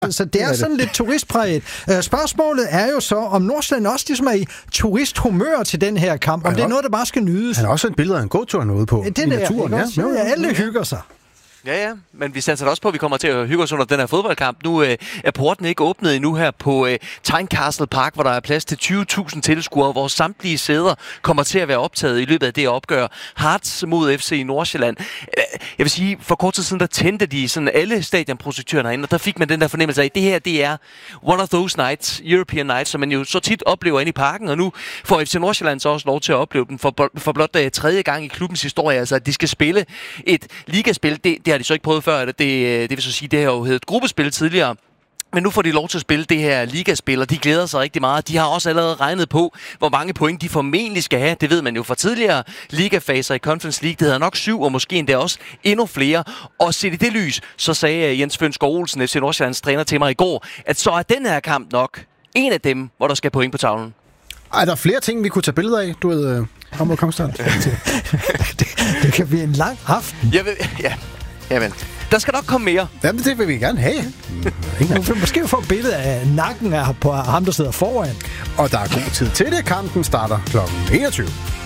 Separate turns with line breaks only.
Så det er sådan lidt turistpræget. Spørgsmålet er jo så, om Nordsjælland også ligesom er i turisthumør til den her kamp. Om det er noget, der bare skal nydes.
Han har også et billede af en gåtur noget på
det i naturen. Ja, alle hygger sig.
Ja, men vi satser også på, at vi kommer til at hygge os under den her fodboldkamp. Nu er porten ikke åbnet endnu her på Tynecastle Park, hvor der er plads til 20.000 tilskuere, hvor samtlige sæder kommer til at være optaget i løbet af det opgør. Hearts mod FC Nordsjælland. Jeg vil sige, for kort tid siden, der tændte de sådan alle stadionprojektørerne herinde, og der fik man den der fornemmelse af, at det her, det er one of those nights, European nights, som man jo så tit oplever inde i parken, og nu får FC Nordsjælland så også lov til at opleve den for blot tredje gang i klubbens historie, altså at de skal spille et ligaspil. Det har de så ikke prøvet før. Det vil så sige, det har jo heddet gruppespil tidligere. Men nu får de lov til at spille det her ligaspil, og de glæder sig rigtig meget. De har også allerede regnet på, hvor mange point de formentlig skal have. Det ved man jo fra tidligere ligafaser i Conference League. Det hedder nok 7, og måske endda også endnu flere. Og set i det lys, så sagde Jens Fønsgaard Olsen, FC Nordsjællands træner, til mig i går, at så er den her kamp nok en af dem, hvor der skal point på tavlen.
Er der flere ting, vi kunne tage billeder af? Du ved, Hamburg Kongstad.
Det kan blive en lang aften.
Jamen, der skal nok komme mere.
Jamen, det vil vi gerne have.
Måske få et billede af nakken af på ham, der sidder foran.
Og der er god tid til det. Kampen starter kl. 21.